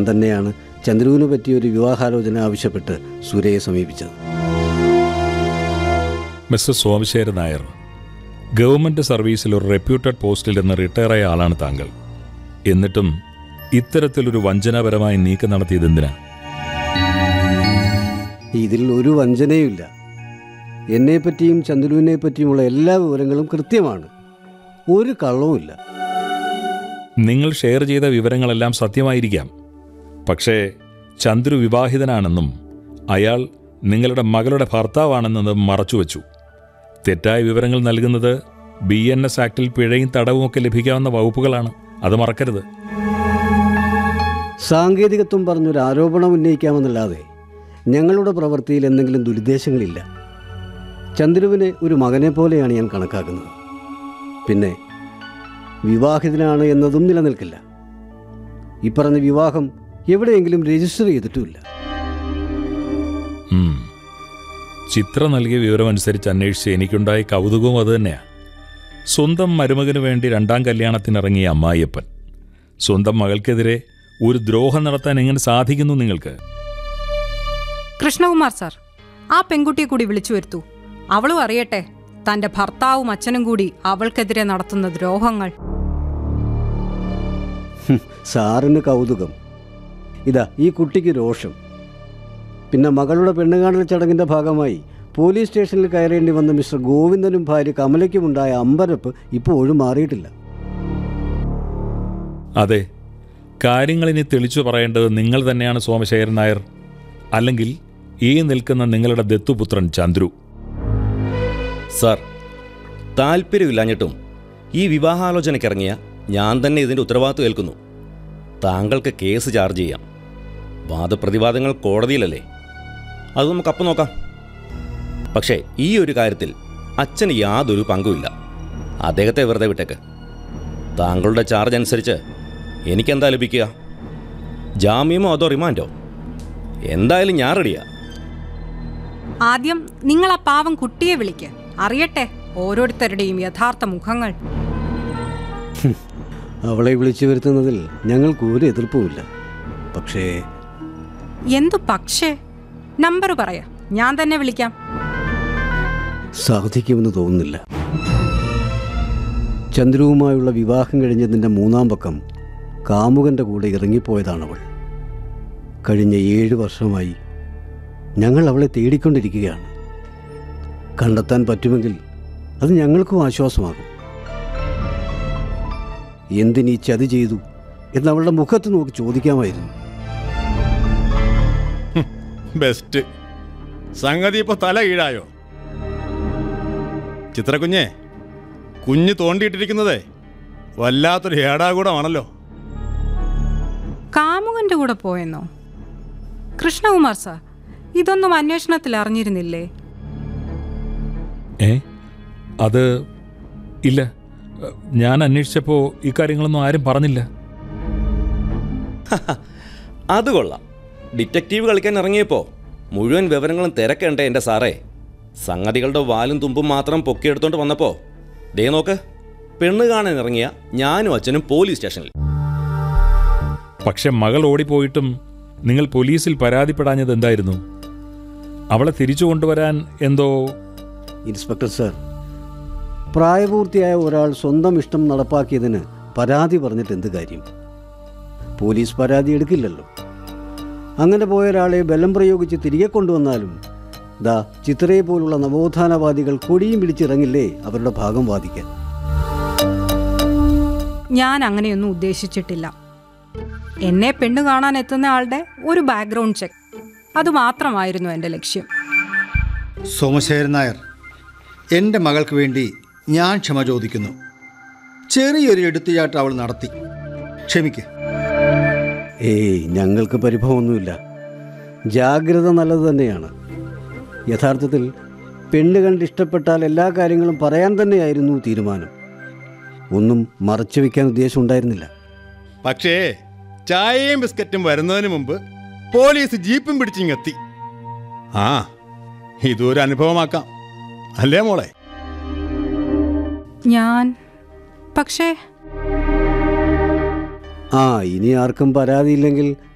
തന്നെയാണ് ചന്ദ്രുവിനെ പറ്റിയൊരു വിവാഹാലോചന ആവശ്യപ്പെട്ട് സൂര്യയെ സമീപിച്ചത്. മിസ്റ്റർ സോമശേരൻ നായർ, ഗവൺമെൻറ് സർവീസിൽ ഒരു റെപ്യൂട്ടഡ് പോസ്റ്റിൽ നിന്ന് റിട്ടയറായ ആളാണ് താങ്കൾ. എന്നിട്ടും ഇത്തരത്തിലൊരു വഞ്ചനാപരമായ നീക്കം നടത്തിയത് എന്തിനാ? ഇതിൽ ഒരു വഞ്ചനയുമില്ല. എന്നെപ്പറ്റിയും ചന്ദ്രുവിനെ പറ്റിയുമുള്ള എല്ലാ വിവരങ്ങളും കൃത്യമാണ്. ഒരു കള്ളവുമില്ല. നിങ്ങൾ ഷെയർ ചെയ്ത വിവരങ്ങളെല്ലാം സത്യമായിരിക്കാം. പക്ഷേ ചന്ദ്രു വിവാഹിതനാണെന്നും അയാൾ നിങ്ങളുടെ മകളുടെ ഭർത്താവാണെന്നതും മറച്ചുവെച്ചു. തെറ്റായ വിവരങ്ങൾ നൽകുന്നത് BNS ആക്ടിൽ പിഴയും തടവുമൊക്കെ ലഭിക്കാവുന്ന വകുപ്പുകളാണ്. അത് മറക്കരുത്. സാങ്കേതികത്വം പറഞ്ഞൊരു ആരോപണം ഉന്നയിക്കാമെന്നല്ലാതെ ഞങ്ങളുടെ പ്രവൃത്തിയിൽ എന്തെങ്കിലും ദുരുദ്ദേശങ്ങളില്ല. ചന്ദ്രുവിനെ ഒരു മകനെ പോലെയാണ് ഞാൻ കണക്കാക്കുന്നത്. പിന്നെ വിവാഹിതനാണ് എന്നതും നിലനിൽക്കില്ല. ഈ പറഞ്ഞ വിവാഹം എവിടെയെങ്കിലും രജിസ്റ്റർ ചെയ്തിട്ടുമില്ല. ചിത്ര നൽകിയ വിവരമനുസരിച്ച് അന്വേഷിച്ച് എനിക്കുണ്ടായ കൗതുകവും അതുതന്നെയാണ്. സ്വന്തം മരുമകന് വേണ്ടി രണ്ടാം കല്യാണത്തിനിറങ്ങിയ അമ്മായിയപ്പൻ സ്വന്തം മകൾക്കെതിരെ ഒരു ദ്രോഹം നടത്താൻ എങ്ങനെ സാധിക്കുന്നു നിങ്ങൾക്ക്? കൃഷ്ണകുമാർ സാർ, ആ പെൺകുട്ടിയെ കൂടി വിളിച്ചു വരുത്തൂ. അവളും അറിയട്ടെ തൻ്റെ ഭർത്താവും അച്ഛനും കൂടി അവൾക്കെതിരെ നടത്തുന്ന ദ്രോഹങ്ങൾ. സാറിന് കൗതുകം. ഇതാ ഈ കുട്ടിക്ക് രോഷം. പിന്നെ മകളുടെ പെണ്ണുകാണൽ ചടങ്ങിൻ്റെ ഭാഗമായി പോലീസ് സ്റ്റേഷനിൽ കയറേണ്ടി വന്ന മിസ്റ്റർ ഗോവിന്ദനും ഭാര്യ കമലയ്ക്കുമുണ്ടായ അമ്പരപ്പ് ഇപ്പോഴും മാറിയിട്ടില്ല. അതെ, കാര്യങ്ങളിനി തെളിച്ചു പറയേണ്ടത് നിങ്ങൾ തന്നെയാണ് സോമശേരൻ നായർ, അല്ലെങ്കിൽ ഈ നിൽക്കുന്ന നിങ്ങളുടെ ദത്തുപുത്രൻ ചന്ദ്രു. സാർ, താല്പര്യമില്ലാഞ്ഞിട്ടും ഈ വിവാഹാലോചനയ്ക്കിറങ്ങിയ ഞാൻ തന്നെ ഇതിൻ്റെ ഉത്തരവാദിത്വം ഏൽക്കുന്നു. താങ്കൾക്ക് കേസ് ചാർജ് ചെയ്യാം. വാദപ്രതിവാദങ്ങൾ കോടതിയിലല്ലേ, അത് നമുക്കപ്പം നോക്കാം. പക്ഷേ ഈ ഒരു കാര്യത്തിൽ അച്ഛന് യാതൊരു പങ്കുമില്ല. അദ്ദേഹത്തെ വെറുതെ വിട്ടേക്ക്. താങ്കളുടെ ചാർജ് അനുസരിച്ച് എനിക്കെന്താ ലഭിക്കുക? ജാമ്യമോ അതോ റിമാൻഡോ? എന്തായാലും ഞാൻ റെഡിയാ. ആദ്യം നിങ്ങൾ ആ പാവം കുട്ടിയെ വിളിക്ക്. അറിയട്ടെ ഓരോരുത്തരുടെയും യഥാർത്ഥ മുഖങ്ങൾ. അവളെ വിളിച്ചു വരുത്തുന്നതിൽ ഞങ്ങൾക്ക് ഒരു എതിർപ്പുമില്ല. പക്ഷേ എന്തു പക്ഷേ? നമ്പർ പറയാ, ഞാൻ തന്നെ വിളിക്കാം. സാധിക്കുമെന്ന് തോന്നുന്നില്ല. ചന്ദ്രുവുമായുള്ള വിവാഹം കഴിഞ്ഞതിൻ്റെ 3-ാം പക്കം കാമുകൻ്റെ കൂടെ ഇറങ്ങിപ്പോയതാണവൾ. കഴിഞ്ഞ 7 വർഷമായി ഞങ്ങൾ അവളെ തേടിക്കൊണ്ടിരിക്കുകയാണ്. കണ്ടെത്താൻ പറ്റുമെങ്കിൽ അത് ഞങ്ങൾക്കും ആശ്വാസമാകും. എന്തിനീ ചതി ചെയ്തു എന്നവളുടെ മുഖത്ത് നോക്കി ചോദിക്കാമായിരുന്നു. ബെസ്റ്റ്. സംഗതി ഇപ്പോൾ തല കീഴായോ? ചിത്രകുഞ്ഞെ, കുഞ്ഞ് തോണ്ടിയിട്ടിരിക്കുന്നതേ വല്ലാത്തൊരു ഏടാകൂടമാണല്ലോ. കാമുകന്റെ കൂടെ പോയെന്നോ? കൃഷ്ണകുമാർ സാർ, ഇതൊന്നും അന്വേഷണത്തിൽ അറിഞ്ഞിരുന്നില്ലേ? അത് ഇല്ല, ഞാൻ അന്വേഷിച്ചപ്പോൾ ഈ കാര്യങ്ങളൊന്നും ആരും പറഞ്ഞില്ല. അത് കൊള്ളാം. ഡിറ്റക്റ്റീവ് കളിക്കാൻ ഇറങ്ങിയപ്പോൾ മുഴുവൻ വിവരങ്ങളും തിരക്കേണ്ടേ എൻ്റെ സാറേ? സംഗതികളുടെ വാലും തുമ്പും മാത്രം പൊക്കിയെടുത്തോണ്ട് വന്നപ്പോൾ ദേ നോക്ക്, പെണ്ണ് കാണാൻ ഇറങ്ങിയ ഞാനും അച്ഛനും പോലീസ് സ്റ്റേഷനിൽ. പക്ഷെ മകൾ ഓടിപ്പോയിട്ടും നിങ്ങൾ പോലീസിൽ പരാതിപ്പെടാഞ്ഞത് എന്തായിരുന്നു? അവളെ തിരിച്ചു കൊണ്ടുവരാൻ എന്തോ? ഇൻസ്പെക്ടർ സാർ, പ്രായപൂർത്തിയായ ഒരാൾ സ്വന്തം ഇഷ്ടം നടപ്പാക്കിയതിന് പരാതി പറഞ്ഞിട്ട് എന്ത് കാര്യം? പോലീസ് പരാതി എടുക്കില്ലല്ലോ. അങ്ങനെ പോയ ഒരാളെ ബലം പ്രയോഗിച്ച് തിരികെ കൊണ്ടുവന്നാലും ദാ ചിത്രയെ പോലുള്ള നവോത്ഥാനവാദികൾ കൊടിയും പിടിച്ചിറങ്ങില്ലേ അവരുടെ ഭാഗം വാദിക്കാൻ. ഞാൻ അങ്ങനെയൊന്നും ഉദ്ദേശിച്ചിട്ടില്ല. എന്നെ പെണ്ണ് കാണാൻ എത്തുന്ന ആളുടെ ഒരു ബാക്ക്ഗ്രൗണ്ട് ചെക്ക്, അതുമാത്രമായിരുന്നു എൻ്റെ ലക്ഷ്യം. സോമശേരൻ നായർ, എൻ്റെ മകൾക്ക് വേണ്ടി ഞാൻ ക്ഷമ ചോദിക്കുന്നു. ചെറിയൊരു എടുത്തുചാട്ടം അവൾ നടത്തി, ക്ഷമിക്ക്. ഞങ്ങൾക്ക് പരിഭവമൊന്നുമില്ല. ജാഗ്രത നല്ലത് തന്നെയാണ്. യഥാർത്ഥത്തിൽ പെണ്ണ് കണ്ട് ഇഷ്ടപ്പെട്ടാൽ എല്ലാ കാര്യങ്ങളും പറയാൻ തന്നെയായിരുന്നു തീരുമാനം. ഒന്നും മറച്ചു വയ്ക്കാൻ ഉദ്ദേശം ഉണ്ടായിരുന്നില്ല. പക്ഷേ ചായയും ബിസ്ക്കറ്റും വരുന്നതിന് മുമ്പ് പോലീസ് ജീപ്പും പിടിച്ചിങ്ങെത്തി. ഇതൊരു അനുഭവമാക്കാം, അല്ലേ മോളെ? ഞാൻ പക്ഷേ ഇനി ആർക്കും പരാതിയില്ലെങ്കിൽ